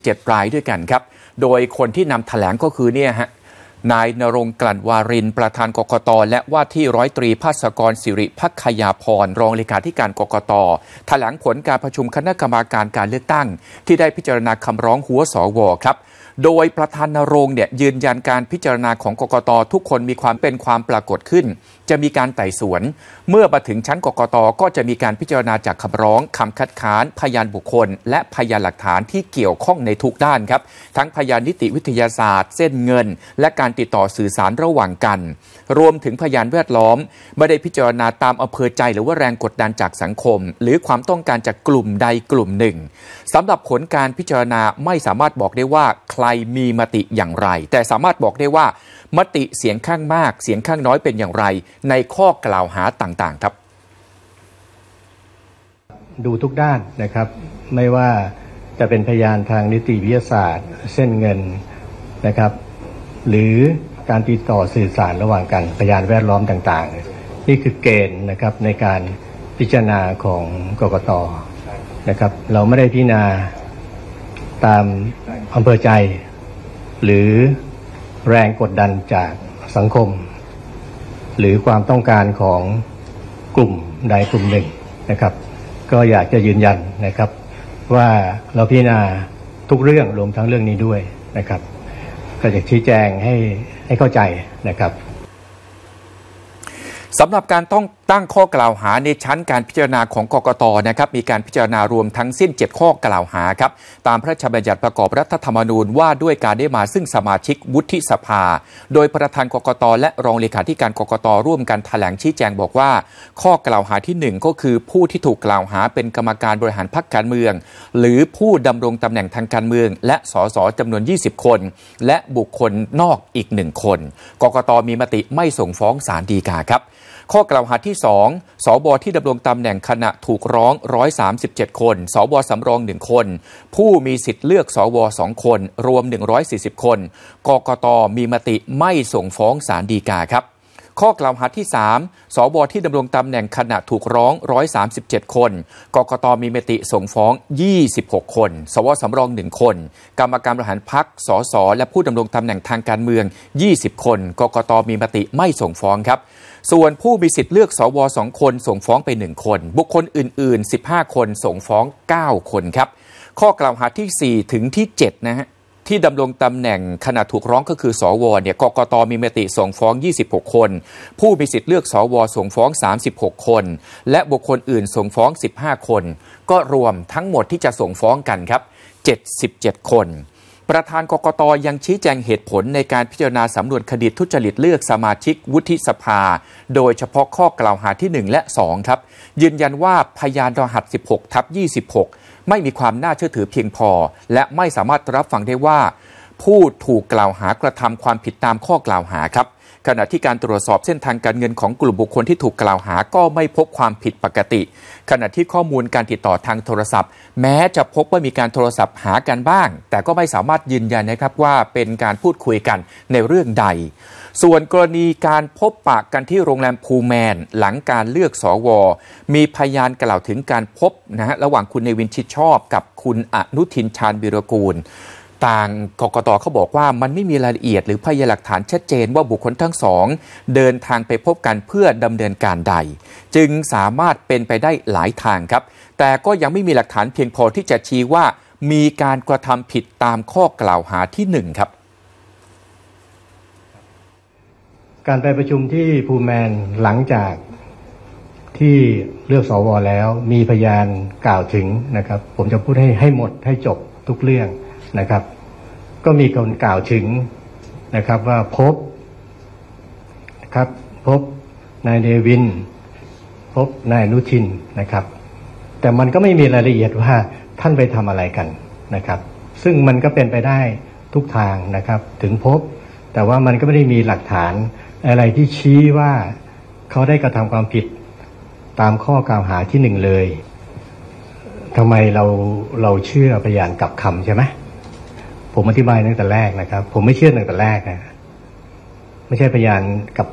7 รายด้วยกันครับโดยคนที่นำแถลงก็คือนายณรงค์ กลั่นวารินประธานกกต.และว่าที่ร้อยตรีภาสกร สิริภักขยาพรรองเลขาธิการกกต.แถลงผลการประชุมคณะกรรมาการการเลือกตั้งที่ได้พิจารณาคำร้องหัวสว.ครับโดยประธานณรงค์ยืนยันการพิจารณาของกกต.ทุกคนมีความปรากฏขึ้นจะมีการไต่สวนเมื่อมาถึงชั้นกกต.ก็จะมีการพิจารณาจากคำร้องคำคัดค้านพยานบุคคลและพยานหลักฐานที่เกี่ยวข้องในทุกด้านครับทั้งพยานนิติวิทยาศาสตร์เส้นเงินและการติดต่อสื่อสารระหว่างกันรวมถึงพยานแวดล้อมไม่ได้พิจารณาตามอำเภอใจหรือว่าแรงกดดันจากสังคมหรือความต้องการจากกลุ่มใดกลุ่มหนึ่งสำหรับผลการพิจารณาไม่สามารถบอกได้ว่าใครมีมติอย่างไรแต่สามารถบอกได้ว่ามติเสียงข้างมากเสียงข้างน้อยเป็นอย่างไรในข้อกล่าวหาต่างๆครับดูทุกด้านนะครับไม่ว่าจะเป็นพยานทางนิติวิทยาศาสตร์เส้นเงินนะครับหรือการติดต่อสื่อสารระหว่างกันพยานแวดล้อมต่างๆนี่คือเกณฑ์นะครับในการพิจารณาของกกต.นะครับเราไม่ได้พิจารณาตามอำเภอใจหรือแรงกดดันจากสังคมหรือความต้องการของกลุ่มใดกลุ่มหนึ่งนะครับก็อยากจะยืนยันนะครับว่าเราพิจารณาทุกเรื่องรวมทั้งเรื่องนี้ด้วยนะครับก็จะชี้แจงให้เข้าใจนะครับสำหรับการต้องตั้งข้อกล่าวหาในชั้นการพิจารณาของกกต.นะครับมีการพิจารณารวมทั้งสิ้น7ข้อกล่าวหาครับตามพระราชบัญญัติประกอบรัฐธรรมนูญว่าด้วยการได้มาซึ่งสมาชิกวุฒิสภาโดยประธานกกต.และรองเลขาธิการกกต.ร่วมกันแถลงชี้แจงบอกว่าข้อกล่าวหาที่1ก็คือผู้ที่ถูกกล่าวหาเป็นกรรมการบริหารพรรคการเมืองหรือผู้ดำรงตำแหน่งทางการเมืองและสสจำนวน20 คนและบุคคลนอกอีก1 คนกกต.มีมติไม่ส่งฟ้องศาลฎีกาครับข้อกล่าวหาที่2สบที่ดำรงตำแหน่งขณะถูกร้อง137 คนสบสำรอง1 คนผู้มีสิทธิ์เลือกสว2 คนรวม140 คนกกต.มีมติไม่ส่งฟ้องศาลฎีกาครับข้อกล่าวหาที่3สบที่ดำรงตำแหน่งขณะถูกร้อง137 คนกกต.มีมติส่งฟ้อง26 คนสวสำรอง1 คนกรรมการบริหารพรรคสสและผู้ดำรงตำแหน่งทางการเมือง20 คนกกต.มีมติไม่ส่งฟ้องครับส่วนผู้มีสิทธิ์เลือกสว2 คนส่งฟ้องไป1 คนบุคคลอื่นๆ15 คนส่งฟ้อง9 คนครับข้อกล่าวหาที่4ถึงที่7นะฮะที่ดำรงตำแหน่งขณะถูกร้องก็คือสวกกต.มีมติส่งฟ้อง26 คนผู้มีสิทธิ์เลือกสวส่งฟ้อง36 คนและบุคคลอื่นส่งฟ้อง15 คนก็รวมทั้งหมดที่จะส่งฟ้องกันครับ77 คนประธานกกต.ยังชี้แจงเหตุผลในการพิจารณาสำนวนคดีทุจริตเลือกสมาชิกวุฒิสภาโดยเฉพาะข้อกล่าวหาที่1และ2ครับยืนยันว่าพยานรหัส 16/26 ไม่มีความน่าเชื่อถือเพียงพอและไม่สามารถรับฟังได้ว่าผู้ถูกกล่าวหากระทำความผิดตามข้อกล่าวหาครับขณะที่การตรวจสอบเส้นทางการเงินของกลุ่มบุคคลที่ถูกกล่าวหาก็ไม่พบความผิดปกติขณะที่ข้อมูลการติดต่อทางโทรศัพท์แม้จะพบว่ามีการโทรศัพท์หากันบ้างแต่ก็ไม่สามารถยืนยันนะครับว่าเป็นการพูดคุยกันในเรื่องใดส่วนกรณีการพบปะกันที่โรงแรมพูแมนหลังการเลือกสวมีพยานกล่าวถึงการพบระหว่างคุณเนวินชิดชอบกับคุณอนุทินชาญวีรกูลทางกกต.เขาบอกว่ามันไม่มีรายละเอียดหรือพยานหลักฐานชัดเจนว่าบุคคลทั้งสองเดินทางไปพบกันเพื่อดำเนินการใดจึงสามารถเป็นไปได้หลายทางครับแต่ก็ยังไม่มีหลักฐานเพียงพอที่จะชี้ว่ามีการกระทำผิดตามข้อกล่าวหาที่1ครับการไปประชุมที่พูแมนหลังจากที่เลือกสวแล้วมีพยานกล่าวถึงนะครับผมจะพูดให้หมดให้จบทุกเรื่องนะครับก็มีคนกล่าวถึงนะครับว่าพบนายเนวินพบนายอนุทินนะครับแต่มันก็ไม่มีรายละเอียดว่าท่านไปทำอะไรกันนะครับซึ่งมันก็เป็นไปได้ทุกทางนะครับถึงพบแต่ว่ามันก็ไม่ได้มีหลักฐานอะไรที่ชี้ว่าเขาได้กระทำความผิดตามข้อกล่าวหาที่1เลยทำไมเราเชื่อพยานกลับคำใช่ไหมผมอธิบายตั้งแต่แรกนะครับผมไม่เชื่อตั้งแต่แรกนะไม่ใช่พยานกับ